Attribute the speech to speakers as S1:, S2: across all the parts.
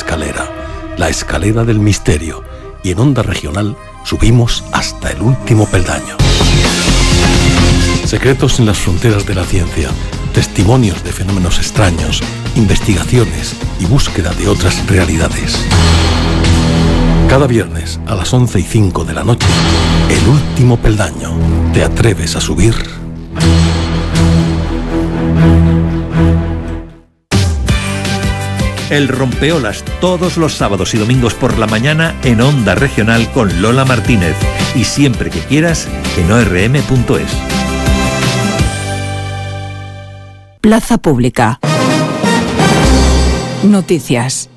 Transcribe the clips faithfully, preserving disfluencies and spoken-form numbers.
S1: escalera, la escalera del misterio, y en Onda Regional subimos hasta el último peldaño. Secretos en las fronteras de la ciencia, testimonios de fenómenos extraños, investigaciones y búsqueda de otras realidades. Cada viernes a las once y cinco de la noche, el último peldaño. ¿Te atreves a subir?
S2: El Rompeolas, todos los sábados y domingos por la mañana en Onda Regional con Lola Martínez. Y siempre que quieras en o r m punto es.
S3: Plaza Pública. Noticias.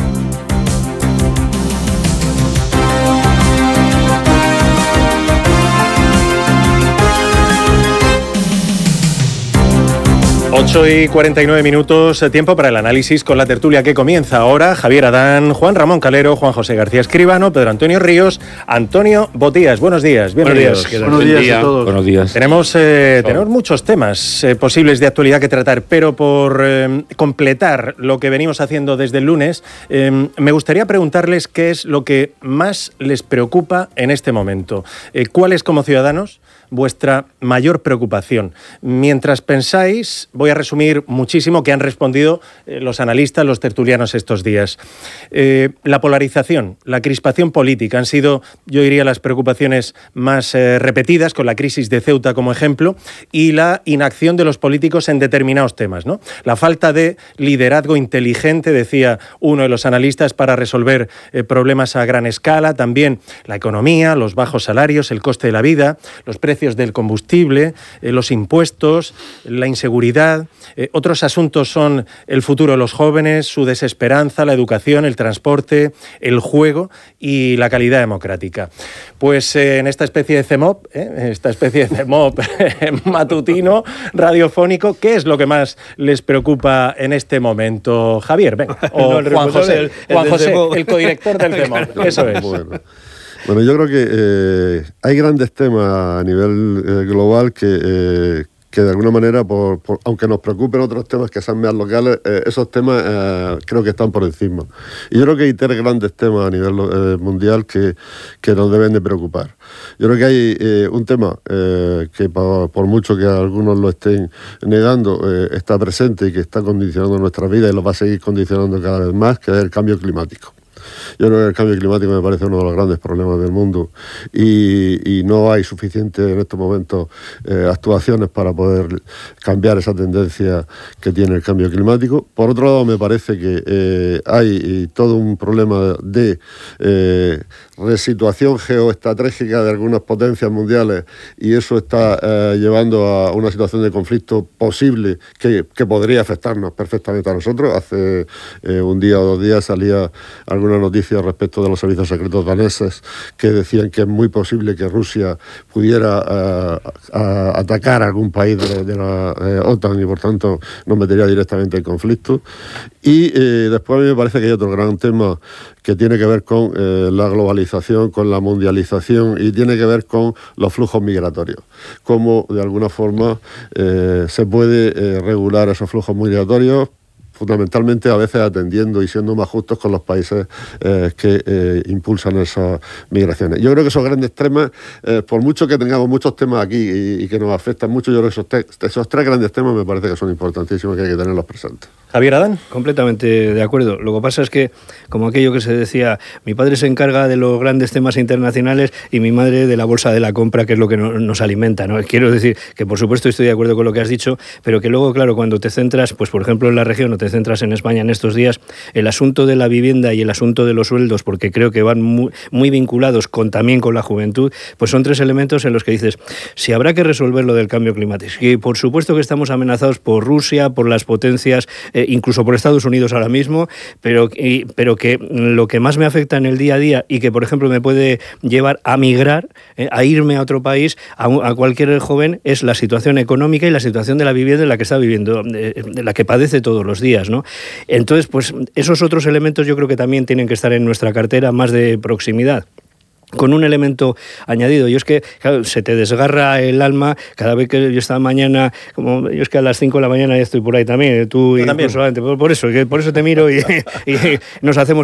S4: ocho y cuarenta y nueve minutos, tiempo para el análisis con la tertulia que comienza ahora. Javier Adán, Juan Ramón Calero, Juan José García Escribano, Pedro Antonio Ríos, Antonio Botías. Buenos días, bienvenidos.
S5: Buenos días, Buenos días día. a todos.
S6: Buenos días.
S4: Tenemos, eh, tenemos muchos temas eh, posibles de actualidad que tratar, pero por eh, completar lo que venimos haciendo desde el lunes, eh, me gustaría preguntarles qué es lo que más les preocupa en este momento. Eh, ¿Cuál es, como ciudadanos, vuestra mayor preocupación? Mientras pensáis, voy a resumir muchísimo que han respondido eh, los analistas, los tertulianos estos días. Eh, la polarización, la crispación política han sido, yo diría, las preocupaciones más eh, repetidas, con la crisis de Ceuta como ejemplo, y la inacción de los políticos en determinados temas, ¿no? La falta de liderazgo inteligente, decía uno de los analistas, para resolver eh, problemas a gran escala. También la economía, los bajos salarios, el coste de la vida, los precios del combustible, eh, los impuestos, la inseguridad. Eh, otros asuntos son el futuro de los jóvenes, su desesperanza, la educación, el transporte, el juego y la calidad democrática. Pues eh, en esta especie de C M O P, eh, esta especie de C M O P matutino, radiofónico, ¿qué es lo que más les preocupa en este momento? Javier, venga, o no, Juan José, el, el, Juan José, el codirector del C M O P, eso es.
S5: Bueno. Bueno, yo creo que eh, hay grandes temas a nivel eh, global que, eh, que de alguna manera, por, por, aunque nos preocupen otros temas que sean más locales, eh, esos temas eh, creo que están por encima. Y yo creo que hay tres grandes temas a nivel eh, mundial que, que nos deben de preocupar. Yo creo que hay eh, un tema eh, que por, por mucho que algunos lo estén negando, eh, está presente y que está condicionando nuestra vida y lo va a seguir condicionando cada vez más, que es el cambio climático. Yo creo que el cambio climático me parece uno de los grandes problemas del mundo y, y no hay suficiente en estos momentos eh, actuaciones para poder cambiar esa tendencia que tiene el cambio climático. Por otro lado, me parece que eh, hay todo un problema de eh, resituación geoestratégica de algunas potencias mundiales y eso está eh, llevando a una situación de conflicto posible que, que podría afectarnos perfectamente a nosotros. Hace eh, un día o dos días salía alguna noticia respecto de los servicios secretos daneses que decían que es muy posible que Rusia pudiera uh, a atacar a algún país de, de la eh, OTAN y por tanto nos metería directamente en conflicto. Y eh, después a mí me parece que hay otro gran tema que tiene que ver con eh, la globalización, con la mundialización y tiene que ver con los flujos migratorios. Cómo de alguna forma eh, se puede eh, regular esos flujos migratorios, fundamentalmente a veces atendiendo y siendo más justos con los países eh, que eh, impulsan esas migraciones. Yo creo que esos grandes temas, eh, por mucho que tengamos muchos temas aquí y, y que nos afectan mucho, yo creo que esos, te- esos tres grandes temas me parece que son importantísimos, que hay que tenerlos presentes.
S4: Javier Adán.
S6: Completamente de acuerdo. Lo que pasa es que, como aquello que se decía, mi padre se encarga de los grandes temas internacionales y mi madre de la bolsa de la compra, que es lo que no, nos alimenta, ¿no? Quiero decir que, por supuesto, estoy de acuerdo con lo que has dicho, pero que luego, claro, cuando te centras, pues por ejemplo, en la región o te centras en España en estos días, el asunto de la vivienda y el asunto de los sueldos, porque creo que van muy, muy vinculados con, también con la juventud, pues son tres elementos en los que dices, si habrá que resolver lo del cambio climático. Y por supuesto que estamos amenazados por Rusia, por las potencias, eh, incluso por Estados Unidos ahora mismo, pero, y, pero que lo que más me afecta en el día a día y que, por ejemplo, me puede llevar a migrar, eh, a irme a otro país, a, a cualquier joven, es la situación económica y la situación de la vivienda en la que está viviendo, de, de la que padece todos los días, ¿no? Entonces, pues esos otros elementos yo creo que también tienen que estar en nuestra cartera más de proximidad. Con un elemento añadido, yo es que claro, se te desgarra el alma cada vez que yo esta mañana, como yo es que a las cinco de la mañana ya estoy por ahí también, tú y también. Por, por eso, por eso te miro y, y nos hacemos